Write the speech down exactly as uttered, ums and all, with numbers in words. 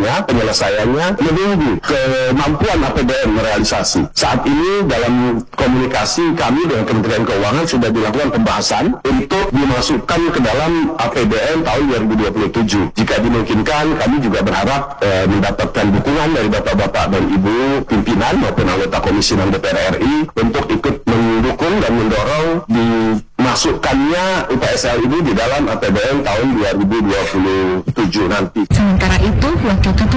pembahasannya, penyelesaiannya menunggu kemampuan A P B N merealisasi. Saat ini dalam komunikasi kami dengan Kementerian Keuangan sudah dilakukan pembahasan untuk dimasukkan ke dalam A P B N tahun dua ribu dua puluh tujuh. Jika dimungkinkan, kami juga berharap eh, mendapatkan dukungan dari Bapak-Bapak dan Ibu pimpinan maupun anggota Komisi enam D P R R I untuk ikut mendukung dan mendorong dimasukkannya U P S L ini di dalam A P B N tahun dua ribu dua puluh tujuh nanti. Sementara itu, Wakil Ketua